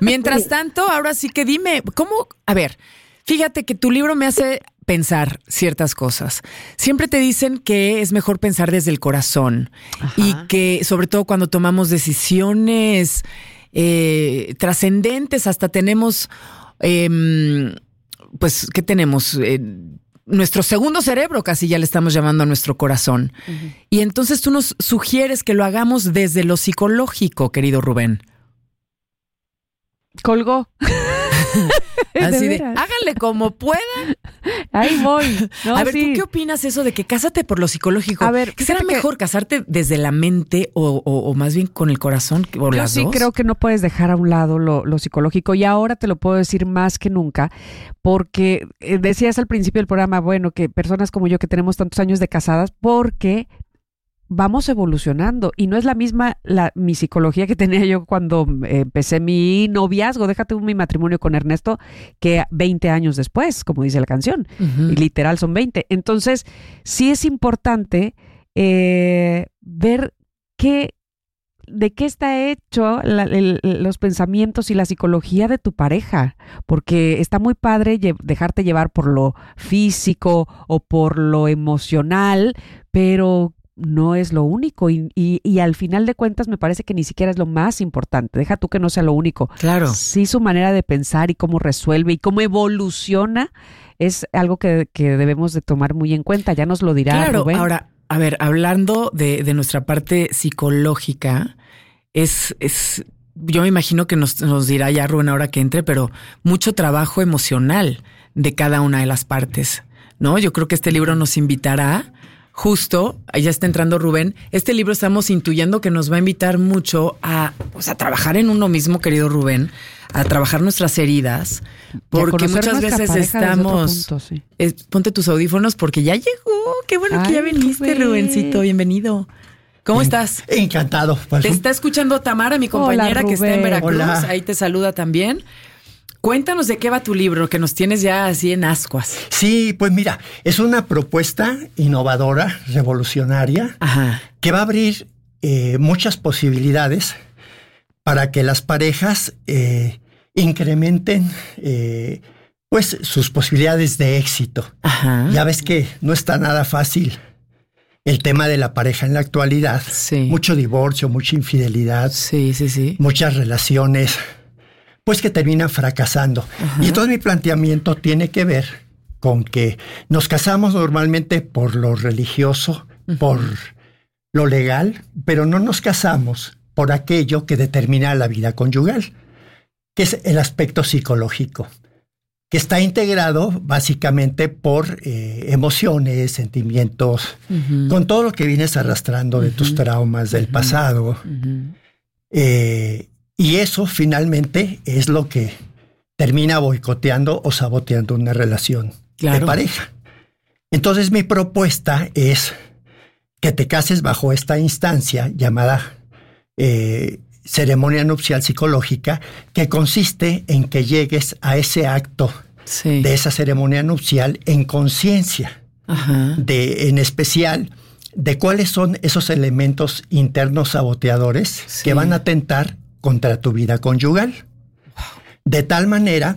Mientras tanto, ahora sí que dime, ¿cómo? A ver, fíjate que tu libro me hace pensar ciertas cosas. Siempre te dicen que es mejor pensar desde el corazón. Ajá. Y que sobre todo cuando tomamos decisiones trascendentes, hasta tenemos, pues, ¿qué tenemos? Nuestro segundo cerebro, casi ya le estamos llamando a nuestro corazón. Uh-huh. Y entonces tú nos sugieres que lo hagamos desde lo psicológico, querido Rubén. Colgó. Así de, háganle como puedan. Ahí voy. No, a ver, sí. ¿tú qué opinas eso de que cásate por lo psicológico? A ver, ¿qué será mejor, casarte desde la mente o más bien con el corazón? ¿O yo las sí dos? Creo que no puedes dejar a un lado lo psicológico, y ahora te lo puedo decir más que nunca, porque decías al principio del programa, bueno, que personas como yo que tenemos tantos años de casadas, porque vamos evolucionando y no es la misma mi psicología que tenía yo cuando empecé mi noviazgo, déjate mi matrimonio con Ernesto, que 20 años después, como dice la canción, uh-huh. Y literal son 20. Entonces, sí es importante ver de qué está hecho los pensamientos y la psicología de tu pareja, porque está muy padre dejarte llevar por lo físico o por lo emocional, pero no es lo único y al final de cuentas me parece que ni siquiera es lo más importante. Deja tú que no sea lo único. Claro. Sí, su manera de pensar y cómo resuelve y cómo evoluciona es algo que debemos de tomar muy en cuenta. Ya nos lo dirá Rubén. Ahora, a ver, hablando de nuestra parte psicológica, yo me imagino que nos dirá ya Rubén ahora que entre, pero mucho trabajo emocional de cada una de las partes, ¿no? Yo creo que este libro nos invitará justo, ya está entrando Rubén, este libro estamos intuyendo que nos va a invitar mucho a trabajar en uno mismo, querido Rubén, a trabajar nuestras heridas, porque muchas veces estamos... Punto, sí. Ponte tus audífonos porque ya llegó, qué bueno que ya viniste, Rubencito, bienvenido. ¿Cómo estás? Encantado. Te está escuchando Tamara, mi compañera. Hola, que está en Veracruz. Hola. Ahí te saluda también. Cuéntanos de qué va tu libro, que nos tienes ya así en ascuas. Sí, pues mira, es una propuesta innovadora, revolucionaria, ajá, que va a abrir muchas posibilidades para que las parejas incrementen pues sus posibilidades de éxito. Ajá. Ya ves que no está nada fácil el tema de la pareja en la actualidad. Sí. Mucho divorcio, mucha infidelidad. Sí. Muchas relaciones pues que terminan fracasando. Ajá. Y entonces mi planteamiento tiene que ver con que nos casamos normalmente por lo religioso, uh-huh, por lo legal, pero no nos casamos por aquello que determina la vida conyugal, que es el aspecto psicológico, que está integrado básicamente por emociones, sentimientos, uh-huh, con todo lo que vienes arrastrando, uh-huh, de tus traumas del, uh-huh, pasado. Uh-huh. Y eso finalmente es lo que termina boicoteando o saboteando una relación, claro, de pareja. Entonces mi propuesta es que te cases bajo esta instancia llamada ceremonia nupcial psicológica, que consiste en que llegues a ese acto, sí, de esa ceremonia nupcial en conciencia, en especial de cuáles son esos elementos internos saboteadores, sí, que van a atentar contra tu vida conyugal. De tal manera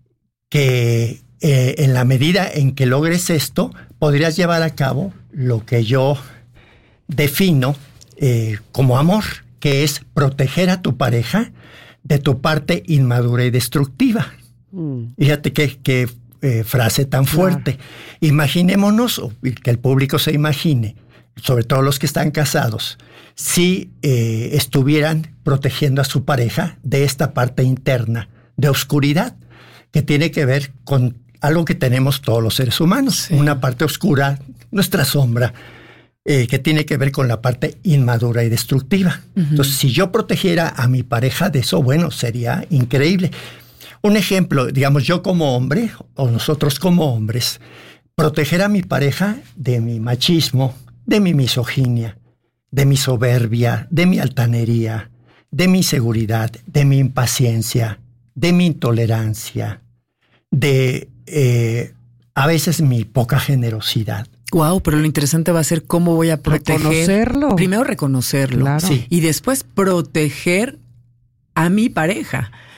que en la medida en que logres esto, podrías llevar a cabo lo que yo defino como amor, que es proteger a tu pareja de tu parte inmadura y destructiva. Fíjate qué frase tan fuerte. Imaginémonos, o que el público se imagine, sobre todo los que están casados, si estuvieran protegiendo a su pareja de esta parte interna de oscuridad, que tiene que ver con algo que tenemos todos los seres humanos, sí, una parte oscura, nuestra sombra, que tiene que ver con la parte inmadura y destructiva. Uh-huh. Entonces, si yo protegiera a mi pareja de eso, bueno, sería increíble. Un ejemplo, digamos, yo como hombre, o nosotros como hombres, proteger a mi pareja de mi machismo, de mi misoginia, de mi soberbia, de mi altanería, de mi inseguridad, de mi impaciencia, de mi intolerancia, de a veces mi poca generosidad. Wow, pero lo interesante va a ser cómo voy a proteger. Reconocerlo. Primero reconocerlo, claro, sí, y después proteger a mi pareja.